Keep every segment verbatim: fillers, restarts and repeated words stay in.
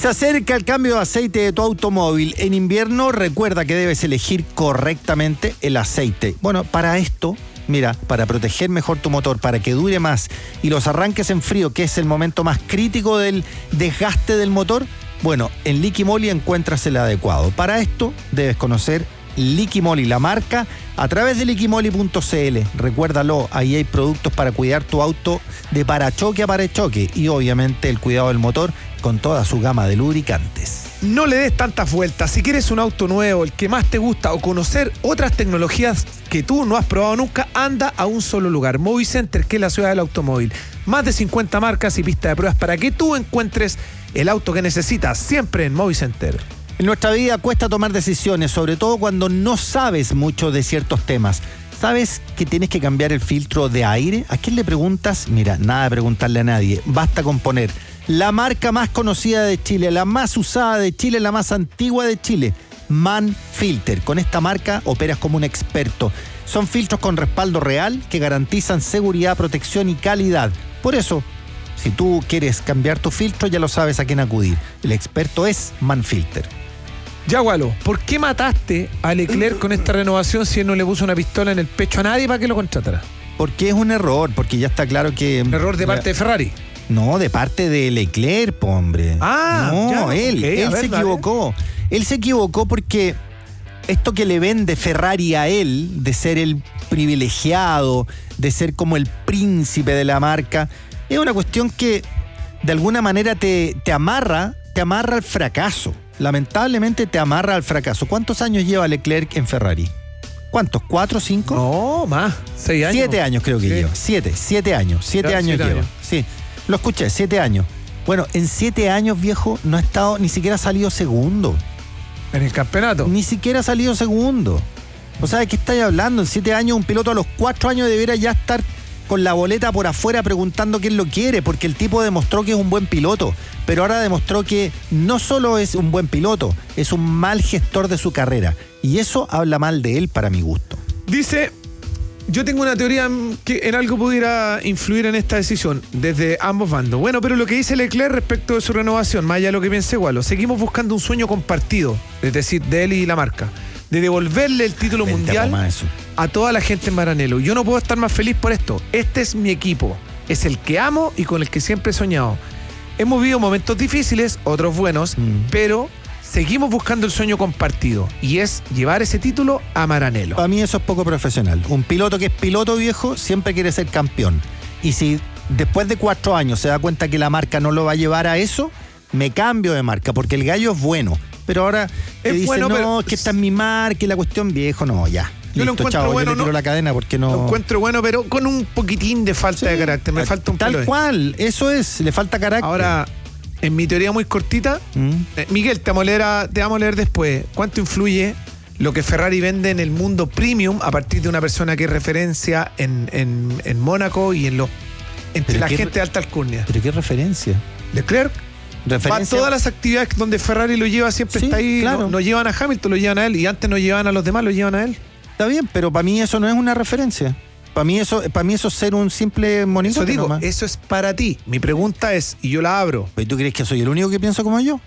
Se acerca el cambio de aceite de tu automóvil. En invierno, recuerda que debes elegir correctamente el aceite. Bueno, para esto, mira, para proteger mejor tu motor, para que dure más y los arranques en frío, que es el momento más crítico del desgaste del motor, bueno, en Liquimoli encuentras el adecuado. Para esto, debes conocer Liquimoli, la marca, a través de liquimoli punto c l. Recuérdalo, ahí hay productos para cuidar tu auto de parachoque a parachoque y obviamente el cuidado del motor con toda su gama de lubricantes. No le des tantas vueltas. Si quieres un auto nuevo, el que más te gusta, o conocer otras tecnologías que tú no has probado nunca, anda a un solo lugar. Movicenter, que es la ciudad del automóvil. Más de cincuenta marcas y pistas de pruebas para que tú encuentres el auto que necesitas, siempre en Movicenter. En nuestra vida cuesta tomar decisiones, sobre todo cuando no sabes mucho de ciertos temas. ¿Sabes que tienes que cambiar el filtro de aire? ¿A quién le preguntas? Mira, nada de preguntarle a nadie. Basta con poner la marca más conocida de Chile, la más usada de Chile, la más antigua de Chile, Manfilter. Con esta marca operas como un experto. Son filtros con respaldo real que garantizan seguridad, protección y calidad. Por eso, si tú quieres cambiar tu filtro, ya lo sabes a quién acudir. El experto es Manfilter. Ya, Gualo, ¿por qué mataste a Leclerc con esta renovación si él no le puso una pistola en el pecho a nadie para que lo contratara? Porque es un error, porque ya está claro que... ¿Un error de parte de Ferrari? No, de parte de Leclerc, po, hombre. Ah, no, ya, él, okay, él ver, se dale. equivocó. Él se equivocó porque esto que le vende Ferrari a él, de ser el privilegiado, de ser como el príncipe de la marca, es una cuestión que de alguna manera te, te amarra, te amarra al fracaso. Lamentablemente te amarra al fracaso. ¿Cuántos años lleva Leclerc en Ferrari? ¿Cuántos? ¿Cuatro, cinco? No, más. Seis años. Siete años creo que Sí. lleva. Siete, siete años. Siete Ya, años siete lleva. años. Sí, lo escuché, siete años. Bueno, en siete años, viejo, no ha estado, ni siquiera ha salido segundo. En el campeonato. Ni siquiera ha salido segundo. O sea, ¿de qué estáis hablando? En siete años, un piloto a los cuatro años debería ya estar con la boleta por afuera preguntando quién lo quiere, porque el tipo demostró que es un buen piloto, pero ahora demostró que no solo es un buen piloto, es un mal gestor de su carrera. Y eso habla mal de él para mi gusto. Dice, yo tengo una teoría que en algo pudiera influir en esta decisión, desde ambos bandos. Bueno, pero lo que dice Leclerc respecto de su renovación, más allá de lo que piense Gualo, seguimos buscando un sueño compartido, es decir, de él y la marca, de devolverle el título Vente mundial a eso. a toda la gente en Maranello. Yo no puedo estar más feliz por esto. Este es mi equipo. Es el que amo y con el que siempre he soñado. Hemos vivido momentos difíciles, otros buenos, Mm. pero seguimos buscando el sueño compartido y es llevar ese título a Maranello. Para mí eso es poco profesional. Un piloto que es piloto viejo siempre quiere ser campeón. Y si después de cuatro años se da cuenta que la marca no lo va a llevar a eso, me cambio de marca, porque el gallo es bueno. Pero ahora te Es dice, bueno, no, pero- es que esta es mi marca y la cuestión viejo, no, ya. Yo lo Listo, encuentro chao, bueno, yo le tiro ¿no? la cadena porque no... Lo encuentro bueno, pero con un poquitín de falta de carácter. Me falta un Tal pelo de- cual, eso es, le falta carácter. Ahora, en mi teoría muy cortita, ¿Mm? eh, Miguel, te vamos, a leer a- te vamos a leer después. ¿Cuánto influye lo que Ferrari vende en el mundo premium a partir de una persona que es referencia en, en, en Mónaco y en los entre Pero la qué gente re- de alta alcurnia? ¿Pero qué referencia? Leclerc va a Referencia... todas las actividades donde Ferrari lo lleva, siempre Sí, está ahí. claro. No, no llevan a Hamilton, lo llevan a él. Y antes no llevaban a los demás, lo llevan a él. Está bien, pero para mí eso no es una referencia. Para mí eso, para mí eso es ser un simple monito. Eso digo, eso es para ti. Mi pregunta es, y yo la abro, ¿Y tú crees que soy el único que piensa como yo?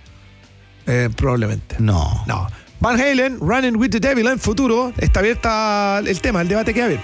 eh, probablemente. No. No. Van Halen, Running with the Devil en futuro. Está abierta el tema, el debate que abierto.